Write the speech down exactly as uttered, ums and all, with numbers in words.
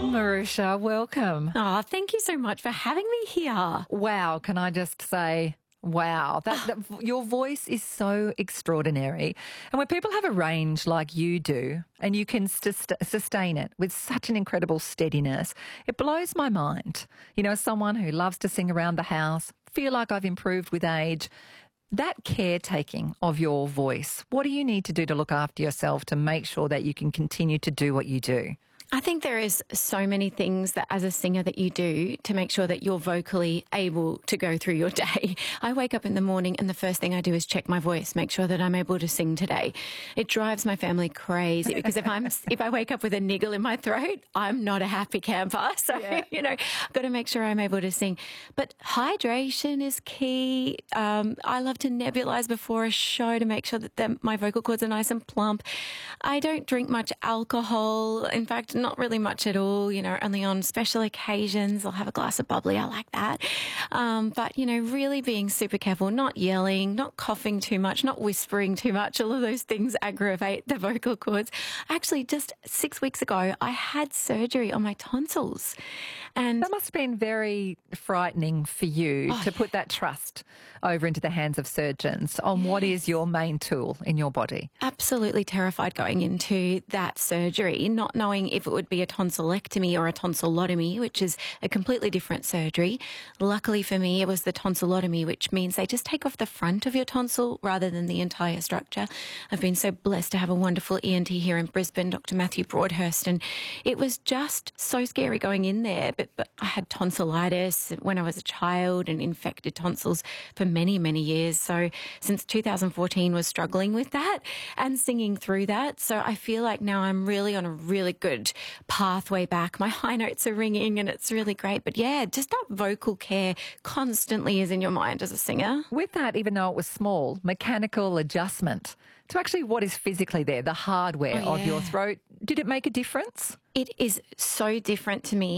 Marusha, welcome. Oh, thank you so much for having me here. Wow, can I just say, wow, that, that your voice is so extraordinary. And when people have a range like you do, and you can sus- sustain it with such an incredible steadiness, it blows my mind. You know, as someone who loves to sing around the house, feel like I've improved with age. That caretaking of your voice, what do you need to do to look after yourself to make sure that you can continue to do what you do? I think there is so many things that as a singer that you do to make sure that you're vocally able to go through your day. I wake up in the morning and the first thing I do is check my voice, make sure that I'm able to sing today. It drives my family crazy because if I'm if I wake up with a niggle in my throat, I'm not a happy camper. So, yeah. you know, I've got to make sure I'm able to sing. But hydration is key. Um, I love to nebulize before a show to make sure that the, my vocal cords are nice and plump. I don't drink much alcohol. In fact, not really much at all, you know, only on special occasions. I'll have a glass of bubbly. I like that. Um, but, you know, really being super careful, not yelling, not coughing too much, not whispering too much. All of those things aggravate the vocal cords. Actually, just six weeks ago, I had surgery on my tonsils. And that must have been very frightening for you oh, to put that trust over into the hands of surgeons on yes. what is your main tool in your body. Absolutely terrified going into that surgery, not knowing if it would be a tonsillectomy or a tonsillotomy, which is a completely different surgery. Luckily for me, it was the tonsillotomy, which means they just take off the front of your tonsil rather than the entire structure. I've been so blessed to have a wonderful E N T here in Brisbane, Doctor Matthew Broadhurst, and it was just so scary going in there. But, but I had tonsillitis when I was a child and infected tonsils for many, many years. So since two thousand fourteen was struggling with that and singing through that. So I feel like now I'm really on a really good pathway back. My high notes are ringing and it's really great. But yeah, just that vocal care constantly is in your mind as a singer. With that, even though it was small, mechanical adjustment to actually what is physically there, the hardware oh, of yeah. your throat, did it make a difference? It is so different to me.